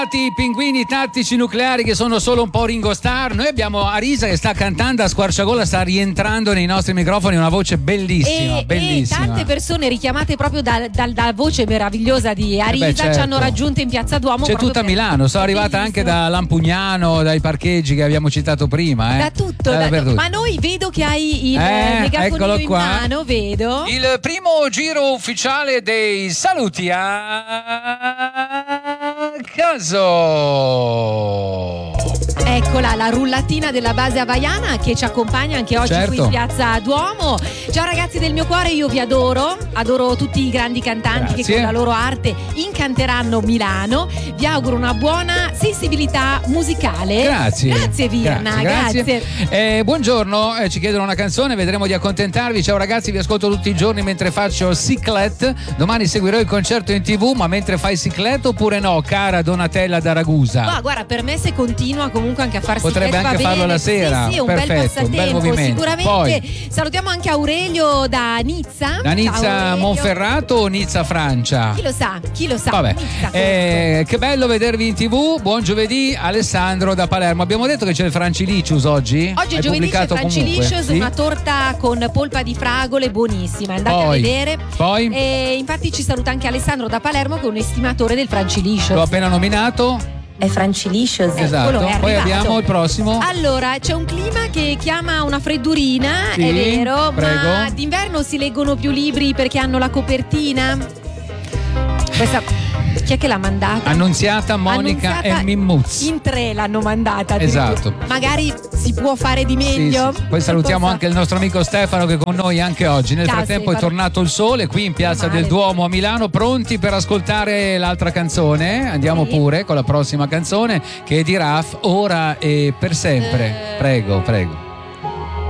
I pinguini tattici nucleari che sono solo un po' Ringo Starr. Noi abbiamo Arisa che sta cantando a squarciagola, sta rientrando nei nostri microfoni, una voce bellissima, bellissima. E tante persone richiamate proprio dalla voce meravigliosa di Arisa certo. ci hanno raggiunto in Piazza Duomo. C'è tutta Milano, sono arrivata anche da Lampugnano, dai parcheggi che abbiamo citato prima. Da tutto, ma noi vedo che hai il megafonino in mano, vedo. Il primo giro ufficiale dei saluti a caso. Eccola, la rullatina della base havaiana che ci accompagna anche oggi qui in Piazza Duomo. Ciao ragazzi del mio cuore, io vi adoro tutti i grandi cantanti che con la loro arte incanteranno Milano. Vi auguro una buona sensibilità musicale. Grazie Virna, grazie. Buongiorno, ci chiedono una canzone, vedremo di accontentarvi. Ciao ragazzi, vi ascolto tutti i giorni mentre faccio cyclette. Domani seguirò il concerto in TV, ma mentre fai cyclette oppure no, cara Donatella da Ragusa? Ma guarda, per me se continua comunque anche a farsi potrebbe anche farlo la sera. Sì, un bel passatempo, sicuramente. Poi, salutiamo anche Aurelio da Nizza. Da Nizza Monferrato o Nizza Francia? Chi lo sa. Vabbè. Che bello vedervi in TV. Buon giovedì, Alessandro da Palermo. Abbiamo detto che c'è il Francilicious oggi. Oggi è giovedì, c'è Francilicious, una torta con polpa di fragole buonissima. Andate a vedere. Poi? E infatti ci saluta anche Alessandro da Palermo che è un estimatore del Francilicious. L'ho appena nominato. È Francilicious. Esatto. Poi abbiamo il prossimo. Allora, c'è un clima che chiama una freddurina, è vero, prego. Ma d'inverno si leggono più libri perché hanno la copertina. Questa chi è che l'ha mandata? Annunziata Monica e Mimmuz. In 3 l'hanno mandata. Esatto. Magari si può fare di meglio. Sì. Poi salutiamo anche il nostro amico Stefano che è con noi anche oggi. Nel frattempo è tornato il sole qui in Piazza del Duomo a Milano, pronti per ascoltare l'altra canzone. Andiamo pure con la prossima canzone che è di Raf, Ora e per sempre. Prego.